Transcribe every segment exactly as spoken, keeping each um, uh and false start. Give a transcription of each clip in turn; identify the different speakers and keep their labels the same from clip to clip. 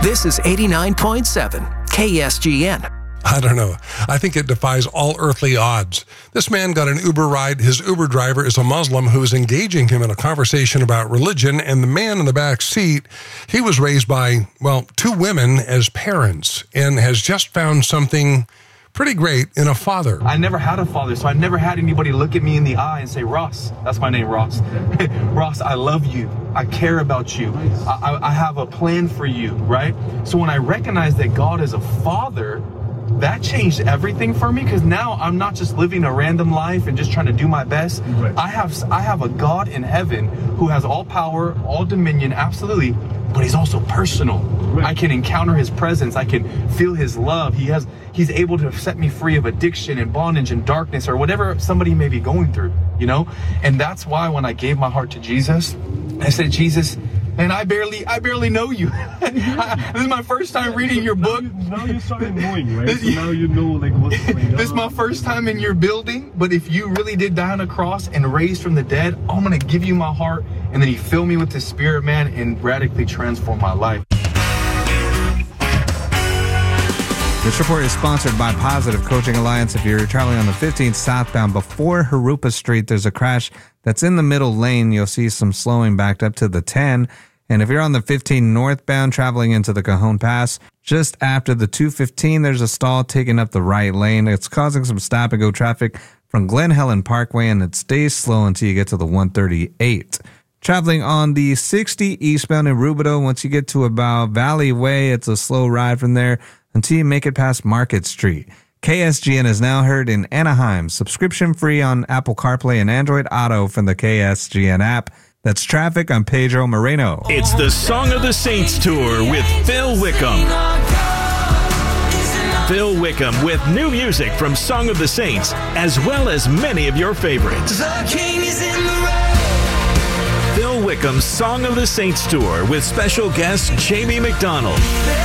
Speaker 1: This is eighty-nine point seven K S G N.
Speaker 2: I don't know. I think it defies all earthly odds. This man got an Uber ride. His Uber driver is a Muslim who is engaging him in a conversation about religion, and the man in the back seat, he was raised by, well, two women as parents and has just found something pretty great in a father.
Speaker 3: I never had a father, so I never had anybody look at me in the eye and say, Ross, that's my name, Ross. Ross, I love you. I care about you. I, I, I have a plan for you, right? So when I recognized that God is a father, that changed everything for me, because now I'm not just living a random life and just trying to do my best. Right. I have I have a God in heaven who has all power, all dominion, absolutely, but he's also personal. Right. I can encounter his presence. I can feel his love. He has he's able to set me free of addiction and bondage and darkness or whatever somebody may be going through, you know? And that's why when I gave my heart to Jesus, I said, Jesus, and I barely, I barely know you. I, this is my first time reading your book.
Speaker 4: Now, now you started knowing, right? So now you know, like, what's going on.
Speaker 3: This is my first time in your building, but if you really did die on a cross and raised from the dead, I'm gonna give you my heart. And then he filled me with his spirit, man, and radically transformed my life.
Speaker 5: This report is sponsored by Positive Coaching Alliance. If you're traveling on the fifteenth southbound before Harupa Street, there's a crash that's in the middle lane. You'll see some slowing backed up to the ten. And if you're on the fifteen northbound traveling into the Cajon Pass, just after the two fifteen, there's a stall taking up the right lane. It's causing some stop and go traffic from Glen Helen Parkway, and it stays slow until you get to the one thirty-eight. Traveling on the sixty eastbound in Rubidoux, once you get to about Valley Way, it's a slow ride from there until you make it past Market Street. K S G N is now heard in Anaheim, subscription free on Apple CarPlay and Android Auto from the K S G N app. That's traffic on Pedro Moreno.
Speaker 6: It's the Song of the Saints Tour with Phil Wickham. Phil Wickham with new music from Song of the Saints, as well as many of your favorites. The King is in the rain. Phil Wickham's Song of the Saints Tour with special guest Jamie McDonald.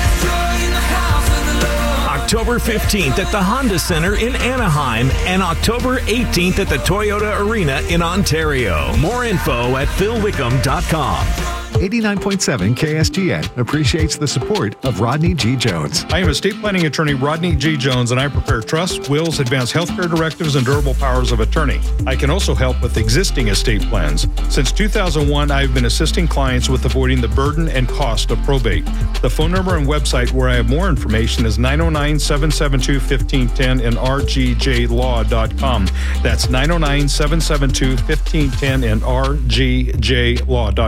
Speaker 6: October fifteenth at the Honda Center in Anaheim and October eighteenth at the Toyota Arena in Ontario. More info at phil wickham dot com.
Speaker 7: eighty-nine point seven K S G N appreciates the support of Rodney G. Jones.
Speaker 8: I am estate planning attorney Rodney G. Jones, and I prepare trusts, wills, advanced healthcare directives, and durable powers of attorney. I can also help with existing estate plans. Since two thousand one, I have been assisting clients with avoiding the burden and cost of probate. The phone number and website where I have more information is nine oh nine, seven seven two, one five one zero and r g j law dot com. That's nine oh nine, seven seven two, one five one zero and r g j law dot com.